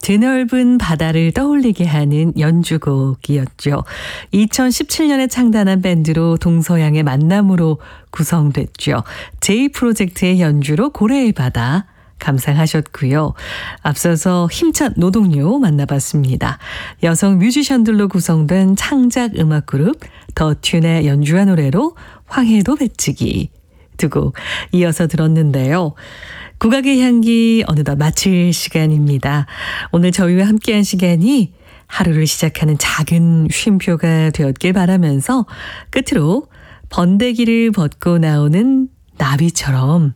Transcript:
드넓은 바다를 떠올리게 하는 연주곡이었죠. 2017년에 창단한 밴드로 동서양의 만남으로 구성됐죠. J 프로젝트의 연주로 고래의 바다 감상하셨고요. 앞서서 힘찬 노동요 만나봤습니다. 여성 뮤지션들로 구성된 창작 음악 그룹 더 튠의 연주한 노래로 황해도 배치기 두고 이어서 들었는데요. 국악의 향기 어느덧 마칠 시간입니다. 오늘 저희와 함께한 시간이 하루를 시작하는 작은 쉼표가 되었길 바라면서 끝으로 번데기를 벗고 나오는 나비처럼